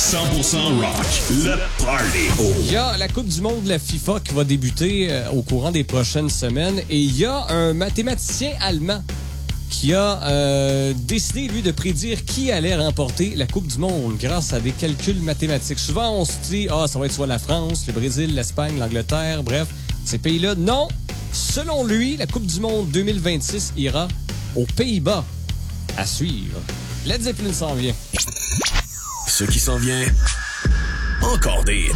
100% rock, le party. Il y a la Coupe du monde de la FIFA qui va débuter au courant des prochaines semaines et il y a un mathématicien allemand qui a décidé, lui, de prédire qui allait remporter la Coupe du monde grâce à des calculs mathématiques. Souvent, on se dit, ça va être soit la France, le Brésil, l'Espagne, l'Angleterre, bref, ces pays-là. Non! Selon lui, la Coupe du monde 2026 ira aux Pays-Bas. À suivre. Led Zeppelin s'en vient. Ce qui s'en vient, encore des hits.